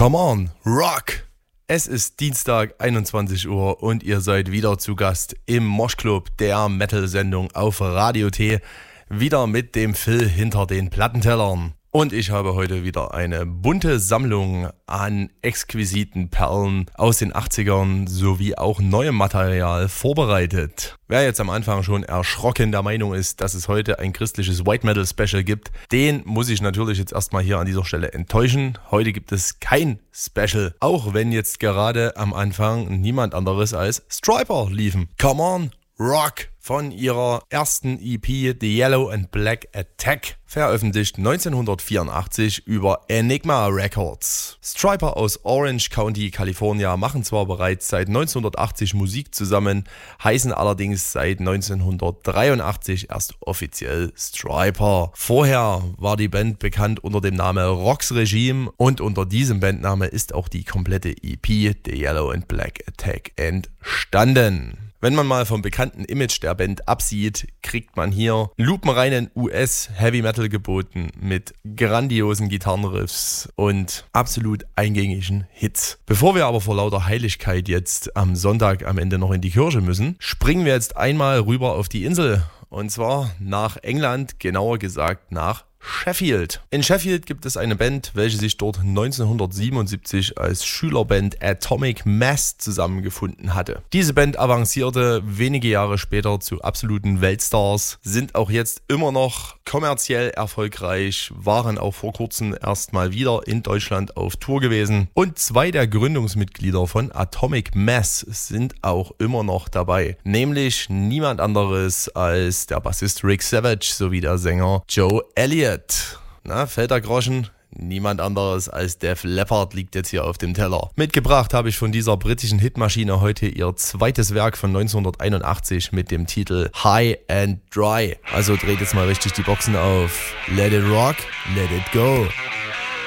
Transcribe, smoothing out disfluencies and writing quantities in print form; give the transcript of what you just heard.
Come on, rock! Es ist Dienstag, 21 Uhr und ihr seid wieder zu Gast im Moshclub, der Metal-Sendung auf Radio T. Wieder mit dem Phil hinter den Plattentellern. Und ich habe heute wieder eine bunte Sammlung an exquisiten Perlen aus den 80ern sowie auch neuem Material vorbereitet. Wer jetzt am Anfang schon erschrocken der Meinung ist, dass es heute ein christliches White Metal Special gibt, den muss ich natürlich jetzt erstmal hier an dieser Stelle enttäuschen. Heute gibt es kein Special, auch wenn jetzt gerade am Anfang niemand anderes als Stryper liefen. Come on, rock! Von ihrer ersten EP The Yellow and Black Attack, veröffentlicht 1984 über Enigma Records. Stryper aus Orange County, California, machen zwar bereits seit 1980 Musik zusammen, heißen allerdings seit 1983 erst offiziell Stryper. Vorher war die Band bekannt unter dem Namen Rox Regime und unter diesem Bandname ist auch die komplette EP The Yellow and Black Attack entstanden. Wenn man mal vom bekannten Image der Band absieht, kriegt man hier lupenreinen US-Heavy-Metal geboten mit grandiosen Gitarrenriffs und absolut eingängigen Hits. Bevor wir aber vor lauter Heiligkeit jetzt am Sonntag am Ende noch in die Kirche müssen, springen wir jetzt einmal rüber auf die Insel. Und zwar nach England, genauer gesagt nach Sheffield. In Sheffield gibt es eine Band, welche sich dort 1977 als Schülerband Atomic Mass zusammengefunden hatte. Diese Band avancierte wenige Jahre später zu absoluten Weltstars, sind auch jetzt immer noch kommerziell erfolgreich, waren auch vor kurzem erstmal wieder in Deutschland auf Tour gewesen und zwei der Gründungsmitglieder von Atomic Mass sind auch immer noch dabei, nämlich niemand anderes als der Bassist Rick Savage sowie der Sänger Joe Elliott. Na, fällt der Groschen? Niemand anderes als Def Leppard liegt jetzt hier auf dem Teller. Mitgebracht habe ich von dieser britischen Hitmaschine heute ihr zweites Werk von 1981 mit dem Titel High and Dry. Also dreht jetzt mal richtig die Boxen auf. Let it rock, let it go.